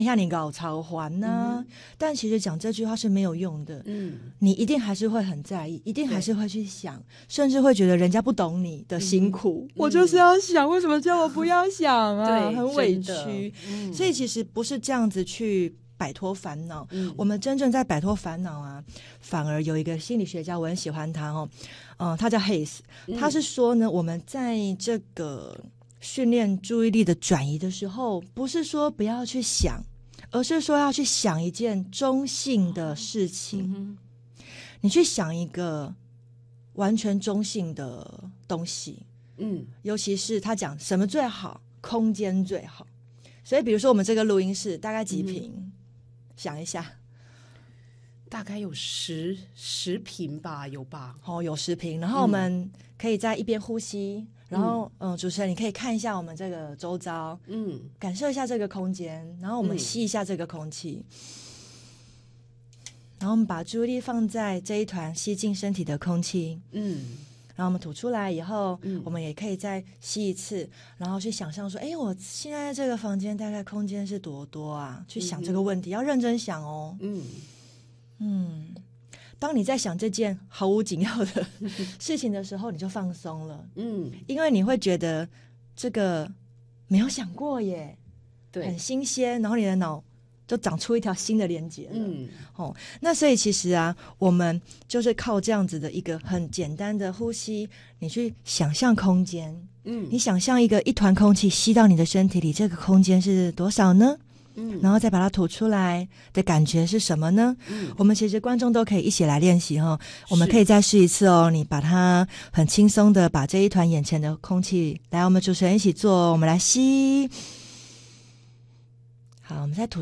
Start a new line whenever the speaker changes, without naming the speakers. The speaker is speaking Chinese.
你看你搞超环呢，但其实讲这句话是没有用的。你一定还是会很在意，一定还是会去想，甚至会觉得人家不懂你的辛苦。我就是要想，为什么叫我不要想啊？
对，
很委屈。所以其实不是这样子去摆脱烦恼。我们真正在摆脱烦恼啊，反而有一个心理学家，我很喜欢他他叫 Hayes，他是说呢，我们在这个训练注意力的转移的时候，不是说不要去想，而是说要去想一件中性的事情。你去想一个完全中性的东西，尤其是他讲什么最好，空间最好。所以比如说我们这个录音室大概几坪，想一下，
大概有十坪吧，有吧？
有10坪。然后我们可以在一边呼吸，然后主持人你可以看一下我们这个周遭，感受一下这个空间，然后我们吸一下这个空气，然后我们把注意力放在这一团吸进身体的空气，然后我们吐出来以后，我们也可以再吸一次，然后去想象说，我现在这个房间大概空间是多多啊？去想这个问题，要认真想哦。当你在想这件毫无紧要的事情的时候，你就放松了。因为你会觉得这个没有想过耶，对，很新鲜，然后你的脑就长出一条新的连结了。那所以其实啊，我们就是靠这样子的一个很简单的呼吸，你去想象空间。你想象一团空气吸到你的身体里，这个空间是多少呢？然后再把它吐出来的感觉是什么呢？我们其实观众都可以一起来练习我们可以再试一次你把它很轻松的把这一团眼前的空气，来，我们主持人一起做，我们来吸，好，我们再吐